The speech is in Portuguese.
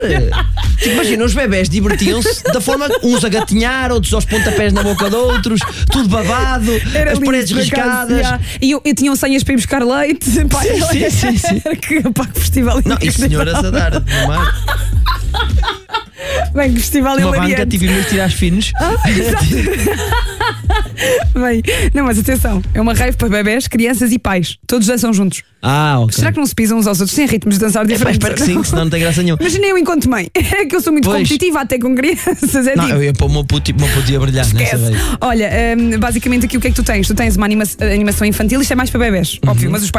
Tipo, imagina, os bebés divertiam-se da forma uns a gatinhar, outros aos pontapés na boca de outros, tudo babado, Era as lindo, paredes por acaso, riscadas. já. E eu tinha senhas para ir buscar leite. Pá, Sim. Que festival Não, e senhoras a dar no mar. Bem, que festival Uma banca, hilariante. tive de tirar finos. Bem, não, mas atenção, é uma rave para bebés, crianças e pais. Todos dançam juntos. Ok. Será que não se pisam uns aos outros? Sem ritmos de dançar diferentes. Espero que sim, senão não tem graça nenhuma. Imagina eu enquanto mãe. É que eu sou muito Pois. competitiva até com crianças. É Não, tipo, eu ia para o meu puto ia brilhar nessa esquece. vez. Olha, basicamente aqui o que é que tu tens? Tu tens uma animação infantil, isto é mais para bebés, óbvio, mas os pais